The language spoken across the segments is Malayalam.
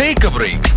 Take A break.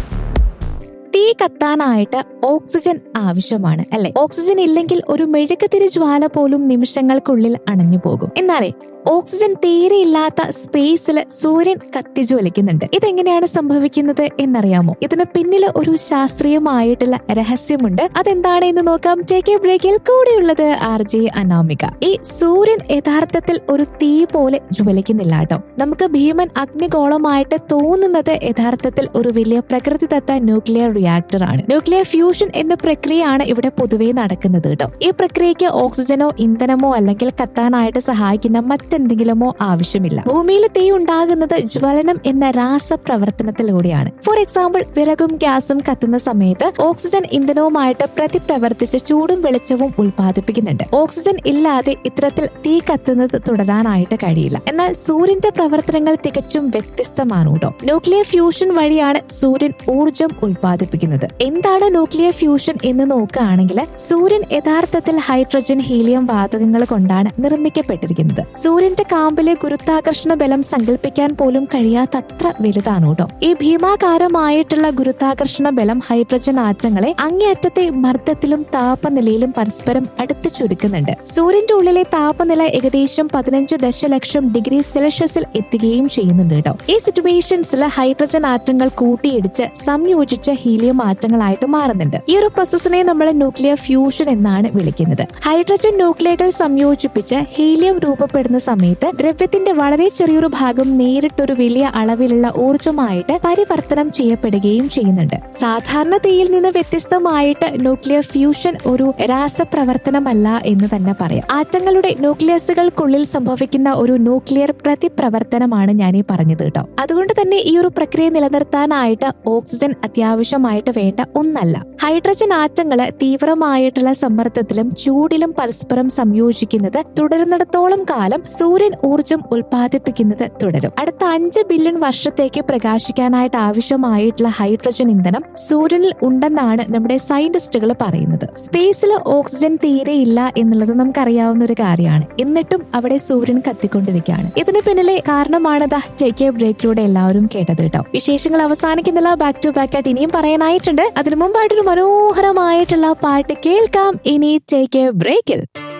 തീ കത്താനായിട്ട് ഓക്സിജൻ ആവശ്യമാണ് അല്ലെ? ഓക്സിജൻ ഇല്ലെങ്കിൽ ഒരു മെഴുകുതിരി ജ്വാല പോലും നിമിഷങ്ങൾക്കുള്ളിൽ അണഞ്ഞു പോകും. എന്നാലേ ഓക്സിജൻ തീരെ ഇല്ലാത്ത സ്പേസിൽ സൂര്യൻ കത്തിജ്വലിക്കുന്നുണ്ട്. ഇതെങ്ങനെയാണ് സംഭവിക്കുന്നത് എന്നറിയാമോ? ഇതിന് പിന്നിൽ ഒരു ശാസ്ത്രീയമായിട്ടുള്ള രഹസ്യമുണ്ട്. അതെന്താണ് എന്ന് നോക്കാം. ടേക്ക് എ ബ്രേക്കിൽ കൂടെയുള്ളത് RJ അനാമിക. ഈ സൂര്യൻ യഥാർത്ഥത്തിൽ ഒരു തീ പോലെ ജ്വലിക്കുന്നില്ല കേട്ടോ. നമുക്ക് ഭീമൻ അഗ്നിഗോളമായിട്ട് തോന്നുന്നത് യഥാർത്ഥത്തിൽ ഒരു വലിയ പ്രകൃതിദത്ത ന്യൂക്ലിയർ റിയാക്ടർ ആണ്. ന്യൂക്ലിയർ ഫ്യൂഷൻ എന്ന പ്രക്രിയയാണ് ഇവിടെ പൊതുവെ നടക്കുന്നത് കേട്ടോ. ഈ പ്രക്രിയയ്ക്ക് ഓക്സിജനോ ഇന്ധനമോ അല്ലെങ്കിൽ കത്താനായിട്ട് സഹായിക്കുന്ന മറ്റെന്തെങ്കിലുമോ ആവശ്യമില്ല. ഭൂമിയിൽ തീ ഉണ്ടാകുന്നത് ജ്വലനം എന്ന രാസപ്രവർത്തനത്തിലൂടെയാണ്. ഫോർ എക്സാമ്പിൾ, വിറകും ഗ്യാസും കത്തുന്ന സമയത്ത് ഓക്സിജൻ ഇന്ധനവുമായിട്ട് പ്രതിപ്രവർത്തിച്ച് ചൂടും വെളിച്ചവും ഉൽപ്പാദിപ്പിക്കുന്നുണ്ട്. ഓക്സിജൻ ഇല്ലാതെ ഇത്തരത്തിൽ തീ കത്തുന്നത് തുടരാനായിട്ട് കഴിയില്ല. എന്നാൽ സൂര്യന്റെ പ്രവർത്തനങ്ങൾ തികച്ചും വ്യത്യസ്തമാണ് കേട്ടോ. ന്യൂക്ലിയർ ഫ്യൂഷൻ വഴിയാണ് സൂര്യൻ ഊർജം ഉൽപ്പാദിപ്പിക്കുന്നത്. എന്താണ് ന്യൂക്ലിയർ ഫ്യൂഷൻ എന്ന് നോക്കുകയാണെങ്കിൽ, സൂര്യൻ യഥാർത്ഥത്തിൽ ഹൈഡ്രജൻ, ഹീലിയം വാതകങ്ങൾ കൊണ്ടാണ് നിർമ്മിക്കപ്പെട്ടിരിക്കുന്നത്. സൂര്യന്റെ കാമ്പിലെ ഗുരുത്വാകർഷണ ബലം സങ്കല്പിക്കാൻ പോലും കഴിയാത്തത്ര വലുതാണ് കേട്ടോ. ഈ ഭീമാകാരമായിട്ടുള്ള ഗുരുത്വാകർഷണ ബലം ഹൈഡ്രജൻ ആറ്റങ്ങളെ അങ്ങേയറ്റത്തെ മർദ്ദത്തിലും താപനിലയിലും പരസ്പരം അടുത്ത് ചുരുക്കുന്നുണ്ട്. സൂര്യന്റെ ഉള്ളിലെ താപനില ഏകദേശം 15 ദശലക്ഷം ഡിഗ്രി സെൽഷ്യസിൽ എത്തുകയും ചെയ്യുന്നുണ്ട് കേട്ടോ. ഈ സിറ്റുവേഷൻസിൽ ഹൈഡ്രജൻ ആറ്റങ്ങൾ കൂട്ടിയിടിച്ച് സംയോജിച്ച് ഹീലിയം ആറ്റങ്ങളായിട്ട് മാറുന്നുണ്ട്. ഈ ഒരു പ്രോസസ്സിനെ നമ്മൾ ന്യൂക്ലിയർ ഫ്യൂഷൻ എന്നാണ് വിളിക്കുന്നത്. ഹൈഡ്രജൻ ന്യൂക്ലിയകൾ സംയോജിപ്പിച്ച് ഹീലിയം രൂപപ്പെടുന്ന സമയത്ത് ദ്രവ്യത്തിന്റെ വളരെ ചെറിയൊരു ഭാഗം നേരിട്ടൊരു വലിയ അളവിലുള്ള ഊർജമായിട്ട് പരിവർത്തനം ചെയ്യപ്പെടുകയും ചെയ്യുന്നുണ്ട്. സാധാരണ തീയിൽ നിന്ന് വ്യത്യസ്തമായിട്ട് ന്യൂക്ലിയർ ഫ്യൂഷൻ ഒരു രാസപ്രവർത്തനമല്ല എന്ന് തന്നെ പറയാം. ആറ്റങ്ങളുടെ ന്യൂക്ലിയസുകൾക്കുള്ളിൽ സംഭവിക്കുന്ന ഒരു ന്യൂക്ലിയർ പ്രതിപ്രവർത്തനമാണ് ഞാൻ ഈ പറഞ്ഞത് കേട്ടോ. അതുകൊണ്ട് തന്നെ ഈ ഒരു പ്രക്രിയ നിലനിർത്താനായിട്ട് ഓക്സിജൻ അത്യാവശ്യമായിട്ട് വേണ്ട ഒന്നല്ല. ഹൈഡ്രജൻ ആറ്റങ്ങള് തീവ്രമായിട്ടുള്ള സമ്മർദ്ദത്തിലും ചൂടിലും പരസ്പരം സംയോജിക്കുന്നത് തുടരുന്നിടത്തോളം കാലം സൂര്യൻ ഊർജം ഉൽപ്പാദിപ്പിക്കുന്നത് തുടരും. അടുത്ത 5 ബില്യൺ വർഷത്തേക്ക് പ്രകാശിക്കാനായിട്ട് ആവശ്യമായിട്ടുള്ള ഹൈഡ്രജൻ ഇന്ധനം സൂര്യനിൽ ഉണ്ടെന്നാണ് നമ്മുടെ സയന്റിസ്റ്റുകൾ പറയുന്നത്. സ്പേസിൽ ഓക്സിജൻ തീരെ ഇല്ല എന്നുള്ളത് നമുക്കറിയാവുന്ന ഒരു കാര്യമാണ്. എന്നിട്ടും അവിടെ സൂര്യൻ കത്തിക്കൊണ്ടിരിക്കുകയാണ്. ഇതിന് പിന്നിലെ കാരണമാണ് ടേക്ക് എ ബ്രേക്കിലൂടെ എല്ലാവരും കേട്ടത് കേട്ടോ. വിശേഷങ്ങൾ അവസാനിക്കുന്നില്ല. ബാക്ക് ടു ബാക്ക് ആയിട്ട് ഇനിയും പറയാനായിട്ടുണ്ട്. അതിനു മുമ്പായിട്ടൊരു മനോഹരമായിട്ടുള്ള പാട്ട് കേൾക്കാം. ഇനി ടേക്ക് എ ബ്രേക്കിൽ